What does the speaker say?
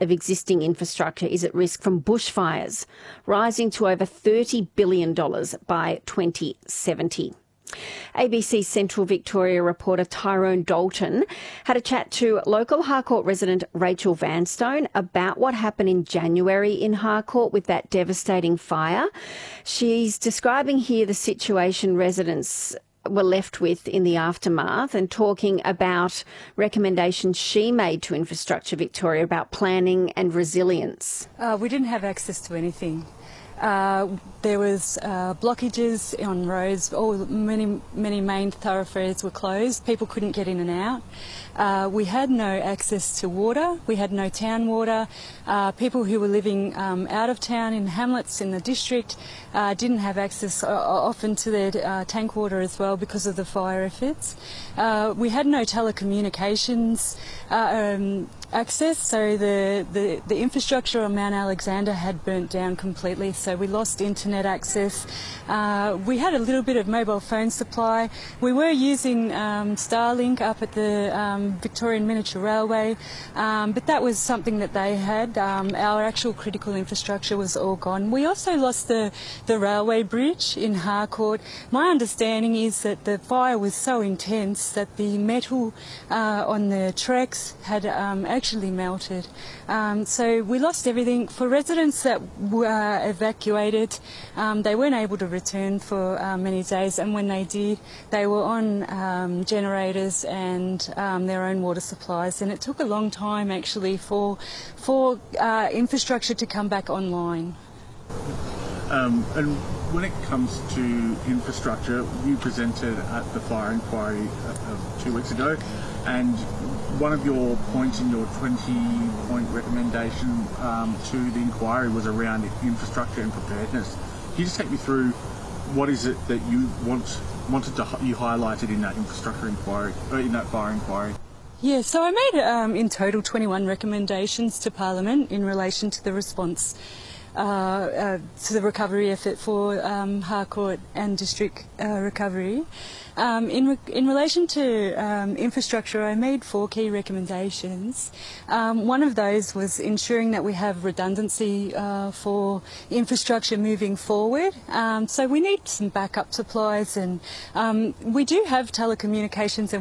of existing infrastructure is at risk from bushfires, rising to over $30 billion by 2070. ABC Central Victoria reporter Tyrone Dalton had a chat to local Harcourt resident Rachel Vanstone about what happened in January in Harcourt with that devastating fire. She's describing here the situation residents were left with in the aftermath and talking about recommendations she made to Infrastructure Victoria about planning and resilience. We didn't have access to anything. There was blockages on roads. Many main thoroughfares were closed. People couldn't get in and out. We had no access to water. We had no town water. People who were living out of town in hamlets in the district didn't have access often to their tank water as well because of the fire efforts. We had no telecommunications access, so the infrastructure on Mount Alexander had burnt down completely, so we lost internet access. We had a little bit of mobile phone supply. We were using Starlink up at the Victorian Miniature Railway, but that was something that they had. Our actual critical infrastructure was all gone. We also lost the railway bridge in Harcourt. My understanding is that the fire was so intense that the metal on the tracks had actually melted. So we lost everything. For residents that were evacuated, they weren't able to return for many days, and when they did, they were on generators and their own water supplies, and it took a long time actually for infrastructure to come back online. And when it comes to infrastructure, you presented at the fire inquiry 2 weeks ago, and one of your points in your 20-point recommendation to the inquiry was around infrastructure and preparedness. Can you just take me through what is it that you you highlighted in that infrastructure inquiry, or in that fire inquiry? Yeah, so I made in total 21 recommendations to Parliament in relation to the response to the recovery effort for Harcourt and district recovery. In relation to infrastructure, I made 4 key recommendations. One of those was ensuring that we have redundancy for infrastructure moving forward. So we need some backup supplies, and we do have telecommunications and